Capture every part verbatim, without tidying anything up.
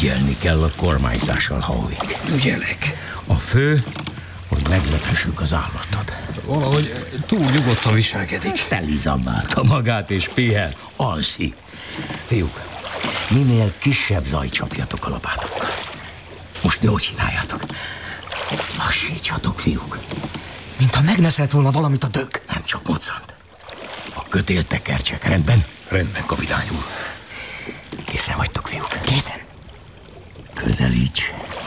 Ügyelni kell a kormányzással, Howick. Ügyelek. A fő, hogy meglephessük az állatot. Valahogy túl nyugodtan viselkedik. Telizabálta magát és pihen, alszik. Fiúk, minél kisebb zaj csapjatok a lapátokkal. Most jól csináljátok. Lassítsatok, fiúk. Mintha megneszelt volna valamit a dög. Nem csak moccant. A kötéltekercsek rendben? Rendben, kapitány úr. Készen vagytok, fiúk? Készen. Közelíts.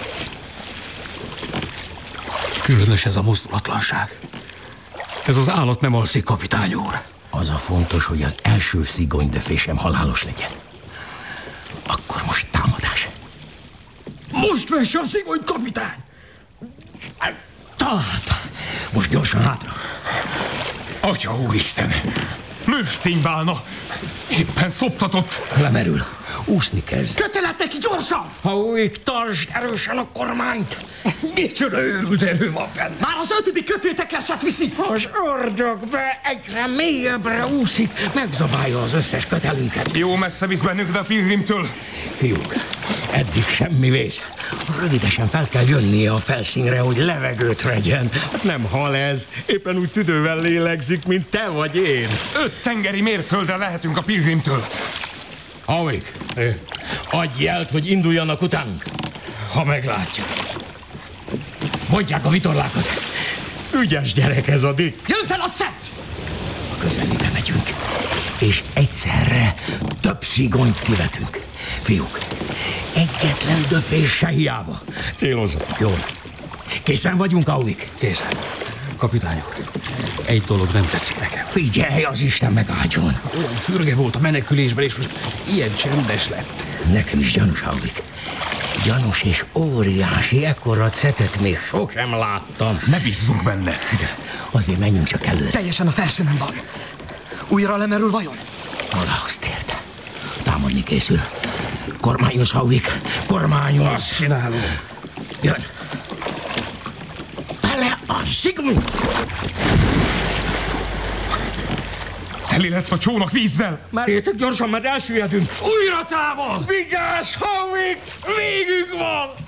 Különös ez a mozdulatlanság. Ez az állat nem alszik, kapitány úr. Az a fontos, hogy az első szigony-döfésem halálos legyen. Akkor most támadás. Most vesse a szigony, kapitány! Találta. Most gyorsan hátra. Atya úristen! Nősténybálna! Éppen szoptatott! Lemerül. Úszni kezd. Kötelet neki, gyorsan! Howick, tartsd erősen a kormányt! Micsoda őrült erő van benne! Már az ötödik kötéltekercset viszi! Az ördögbe egyre mélyebbre úszik, megzabálja az összes kötelünket. Jó messze visz bennünket a Pilgrimtől. Fiúk, eddig semmi vész. Rövidesen fel kell jönnie a felszínre, hogy levegőt vegyen. Nem hal ez, éppen úgy tüdővel lélegzik, mint te vagy én. Öt tengeri mérföldre lehetünk a Pilgrimtől. Howick, adj jelt, hogy induljanak utánunk. Ha meglátja. Mondják a vitorlákat. Ügyes gyerek ez a Dick. Jön fel a cet! A közelébe megyünk, és egyszerre több szigonyt kivetünk. Fiúk, egyetlen döfés se hiába. Célozzatok jól. Készen vagyunk, Howick? Készen. Kapitány úr, egy dolog nem tetszik nekem. Figyelj, az Isten megáldjon. Olyan fürge volt a menekülésben, és most ilyen csendes lett. Nekem is gyanús, Howick. Gyanús és óriási, ekkora cetet még sosem láttam. Ne bízzunk benne. De azért menjünk csak előre. Teljesen a felszínen van. Újra lemerül vajon? Magához tért. Támadni készül. Kormányoz, Howick. Kormányoz. Azt csinálom. Jön. Bele a szigony! Teli lett a csónak vízzel. Merjétek gyorsan, mert elsüllyedünk. Újra támad! Vigyázz, Howick! Végünk van!